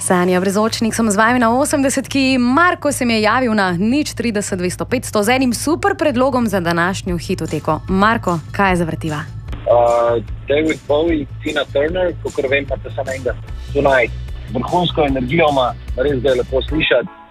Sanja Brezočnik sem z vami na 80-ki. Marko se mi je javil na 030 200 500 z enim super predlogom za današnjo hitoteko. Marko, kaj je zavrtiva? David Bowie, Tina Turner, kakor vem, pa te samo enega. Tonight. Vrhunsko energijo ima, res ga je lepo slišati.